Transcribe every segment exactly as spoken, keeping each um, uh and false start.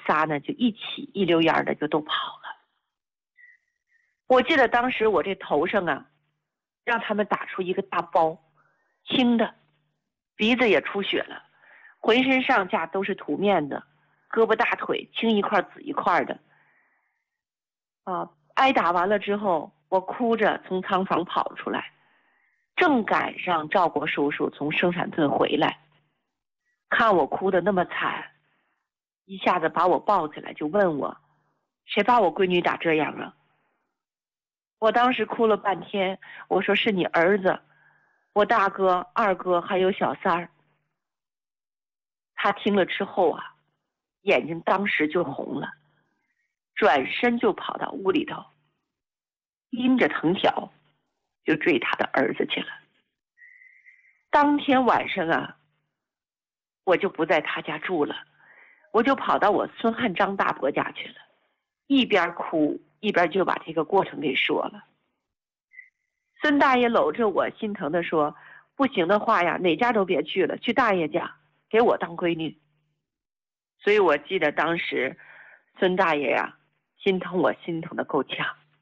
仨呢就一起一溜烟的就都跑了。我记得当时我这头上啊，让他们打出一个大包，青的，鼻子也出血了，浑身上下都是涂面的，胳膊大腿青一块紫一块的。啊，挨打完了之后，我哭着从仓房跑出来，正赶上赵国叔叔从生产队回来，看我哭得那么惨，一下子把我抱起来就问我，谁把我闺女打这样啊？我当时哭了半天，我说是你儿子，我大哥、二哥还有小三儿。他听了之后啊，眼睛当时就红了，转身就跑到屋里头，拎着藤条就追他的儿子去了。当天晚上啊，我就不在他家住了，我就跑到我孙汉章大伯家去了，一边哭一边就把这个过程给说了。孙大爷搂着我，心疼的说，不行的话呀，哪家都别去了，去大爷家给我当闺女。所以我记得当时孙大爷呀，心疼我心疼的够呛。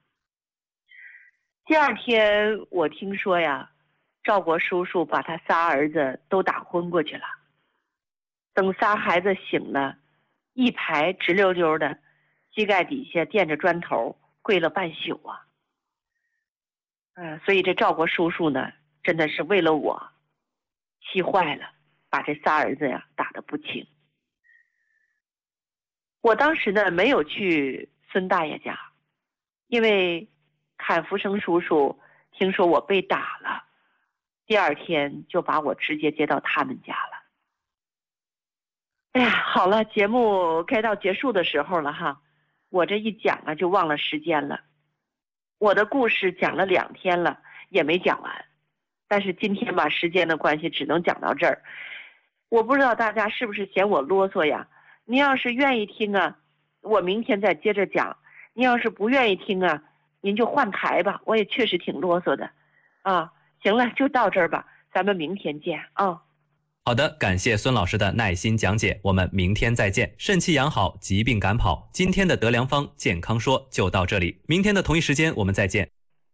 第二天我听说呀，赵国叔叔把他仨儿子都打昏过去了。等仨孩子醒了，一排直溜溜的，膝盖底下垫着砖头，跪了半宿啊。呃，所以这赵国叔叔呢，真的是为了我气坏了，把这仨儿子呀打得不轻。我当时呢没有去孙大爷家，因为坎福生叔叔听说我被打了，第二天就把我直接接到他们家了。哎呀，好了，节目该到结束的时候了哈，我这一讲啊就忘了时间了。我的故事讲了两天了，也没讲完，但是今天吧，时间的关系只能讲到这儿。我不知道大家是不是嫌我啰嗦呀？您要是愿意听啊，我明天再接着讲；您要是不愿意听啊，您就换台吧。我也确实挺啰嗦的，啊，行了，就到这儿吧，咱们明天见啊。 好的，感谢孙老师的耐心讲解，我们明天再见。肾气养好，疾病赶跑。今天的德良方健康说就到这里，明天的同一时间我们再见。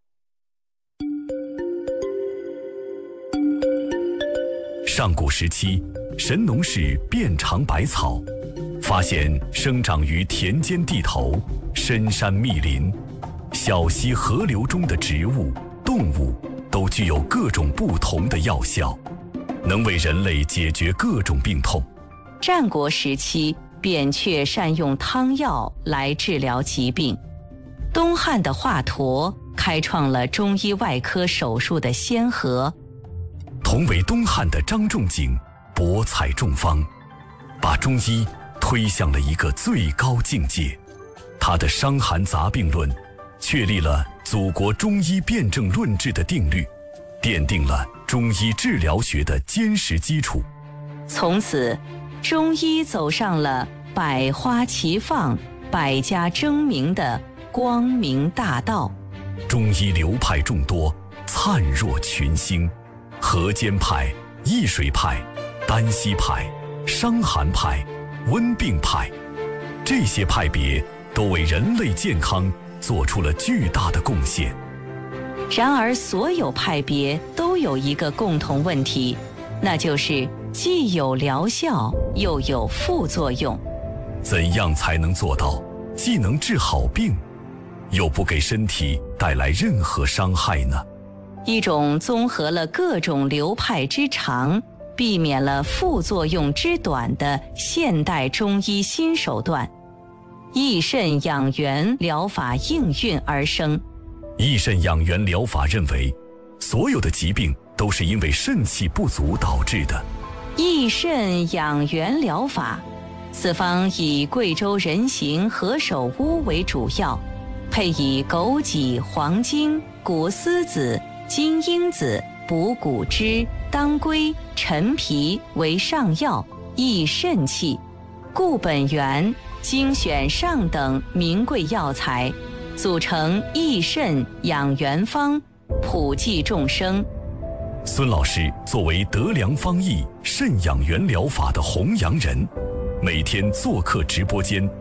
上古时期，神农氏遍尝百草，发现生长于田间地头、深山密林、小溪河流中的植物、动物都具有各种不同的药效，能为人类解决各种病痛。 战国时期，扁鹊善用汤药来治疗疾病。东汉的华佗开创了中医外科手术的先河。 同为东汉的张仲景博采众方，把中医推向了一个最高境界。他的《伤寒杂病论》确立了祖国中医辨证论治的定律，奠定了中医治疗学的坚实基础。 从此，中医走上了百花齐放、百家争鸣的光明大道。 中医流派众多，灿若群星。河间派、易水派、丹溪派、伤寒派、温病派，这些派别都为人类健康做出了巨大的贡献。 然而，所有派别都有一个共同问题，那就是既有疗效，又有副作用。 怎样才能做到既能治好病，又不给身体带来任何伤害呢？ 一种综合了各种流派之长，避免了副作用之短的现代中医新手段——益肾养元疗法应运而生。 益肾养元疗法认为，所有的疾病都是因为肾气不足导致的。 益肾养元疗法，此方以贵州人形何首乌为主要，配以枸杞、黄精、谷丝子、金樱子、补骨脂、当归、陈皮为上药，益肾气。固本源，精选上等名贵药材，组成益肾养元方，普济众生。 孙老师作为德良方益肾养元疗法的弘扬人，每天做客直播间